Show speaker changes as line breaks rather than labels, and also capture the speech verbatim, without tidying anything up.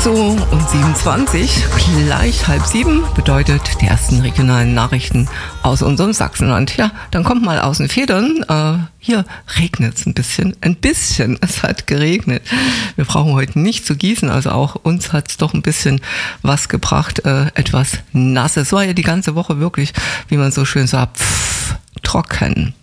So, und siebenundzwanzig, gleich halb sieben, bedeutet die ersten regionalen Nachrichten aus unserem Sachsenland. Ja, dann kommt mal aus den Federn. Äh, hier regnet es ein bisschen. Ein bisschen. Es hat geregnet. Wir brauchen heute nicht zu gießen, also auch uns hat es doch ein bisschen was gebracht. Äh, etwas Nasses. Es war ja die ganze Woche wirklich, wie man so schön sagt, pff, trocken.